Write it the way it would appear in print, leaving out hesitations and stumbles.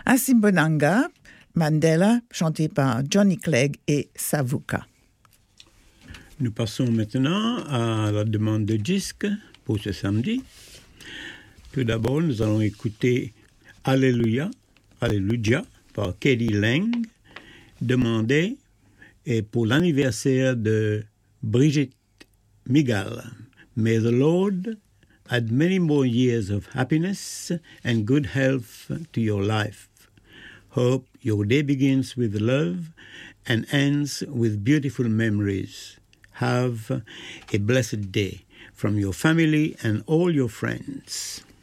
Asimbonanga, Mandela, chanté par Johnny Clegg et Savuka. Nous passons maintenant à la demande de disque pour ce samedi. Tout d'abord, nous allons écouter Alléluia, Alléluia par Katie Lang, demandé pour l'anniversaire de Brigitte Migal. May the Lord add many more years of happiness and good health to your life. Hope your day begins with love and ends with beautiful memories. Have a blessed day from your family and all your friends.